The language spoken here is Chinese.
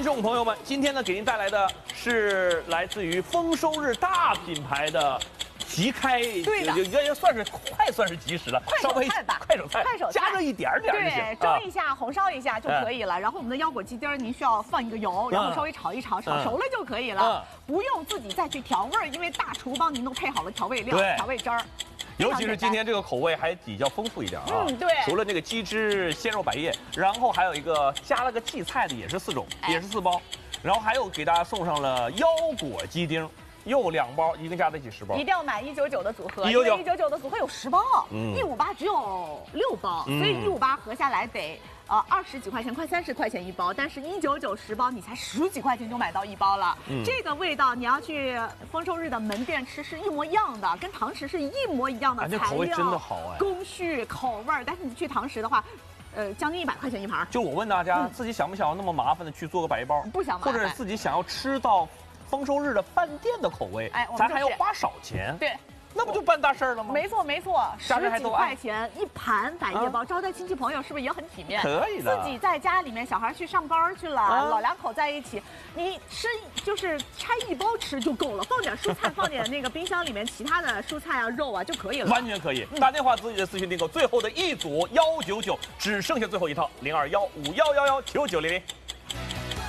观众朋友们，今天呢，给您带来的是来自于丰收日大品牌的即开， 对的， 也算是算是即食了， 快手菜吧， 快手菜，加热一点点就行， 对，蒸一下，红烧一下就可以了。然后我们的腰果鸡丁您需要放一个油，然后稍微炒一炒，炒熟了就可以了，不用自己再去调味儿，因为大厨帮您都配好了调味料、调味汁儿。 尤其是今天这个口味还比较丰富一点啊， 对， 除了这个鸡汁、鲜肉百叶，然后还有一个加了个荠菜的，也是4种，也是4包，然后还有给大家送上了腰果鸡丁，又2包，一共加在一起10包。 一定要买199的组合 199 的组合有10包，158只有6包，所以158合下来得20几块钱，快30块钱一包，但是199 10包你才10几块钱就买到1包了。这个味道你要去丰收日的门店吃是一模一样的，跟堂食是一模一样的材料、 口味真的好哎， 工序、口味儿。但是你去堂食的话，将近100块钱一盘。 就我问大家，自己想不想要那么麻烦的去做个百叶包？ 不想麻烦， 或者自己想要吃到丰收日的饭店的口味，咱还要花少钱。 对。 那不就办大事儿了吗？ 没错没错，10几块钱一盘百叶包，招待亲戚朋友是不是也很体面？ 可以的。 自己在家里面，小孩去上班去了，老两口在一起，你吃就是拆1包吃就够了，放点蔬菜，放点那个冰箱里面其他的蔬菜啊、肉啊就可以了。 完全可以。打电话自己的咨询订购，最后的一组199，只剩下最后一套，0215111990。